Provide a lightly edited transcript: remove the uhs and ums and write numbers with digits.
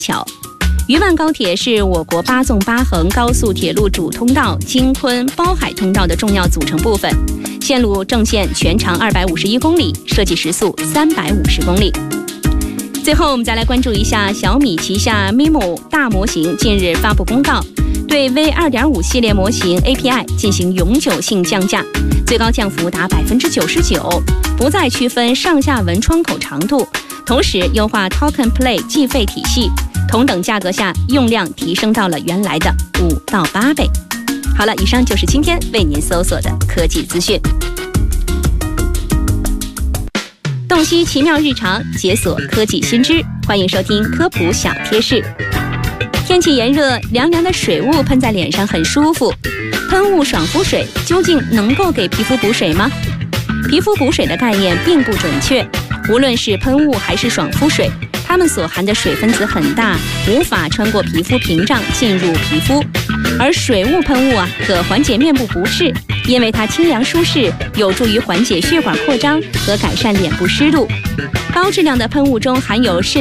桥。渝万高铁是我国8纵8横高速铁路主通道京昆包海通道的重要组成部分，线路正线全长251公里，设计时速350公里。最后我们再来关注一下小米旗下 MIMO 大模型近日发布公告，对 V2.5 系列模型 API 进行永久性降价，最高降幅达99%，不再区分上下文窗口长度，同时优化 Token Play 计费体系，同等价格下用量提升到了原来的5到8倍。好了，以上就是今天为您搜索的科技资讯。洞悉奇妙日常，解锁科技新知，欢迎收听科普小贴士。天气炎热，凉凉的水雾喷在脸上很舒服。喷雾爽肤水究竟能够给皮肤补水吗？皮肤补水的概念并不准确，无论是喷雾还是爽肤水，它们所含的水分子很大，无法穿过皮肤屏障进入皮肤。而水雾喷雾可缓解面部不适，因为它清凉舒适，有助于缓解血管扩张和改善脸部湿度。高质量的喷雾中含有适量